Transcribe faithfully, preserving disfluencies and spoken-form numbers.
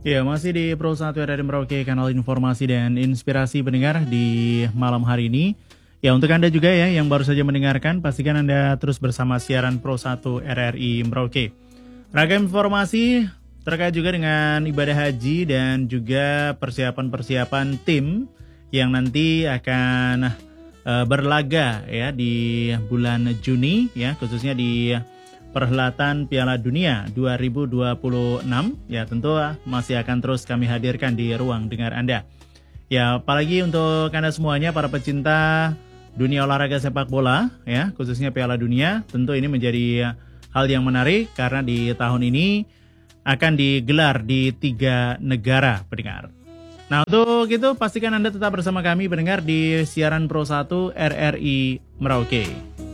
Ya, masih di Pro satu R R I Merauke, kanal informasi dan inspirasi pendengar di malam hari ini. Ya, untuk Anda juga ya yang baru saja mendengarkan, pastikan Anda terus bersama siaran Pro satu R R I Merauke. Ragam informasi terkait juga dengan ibadah haji dan juga persiapan-persiapan tim yang nanti akan uh, berlaga ya di bulan Juni ya, khususnya di Perhelatan Piala Dunia dua ribu dua puluh enam ya, tentu masih akan terus kami hadirkan di ruang dengar Anda. Ya, apalagi untuk Anda semuanya para pecinta dunia olahraga sepak bola ya, khususnya Piala Dunia, tentu ini menjadi hal yang menarik karena di tahun ini akan digelar di tiga negara pendengar. Nah, untuk itu pastikan Anda tetap bersama kami pendengar di siaran Pro satu R R I Merauke.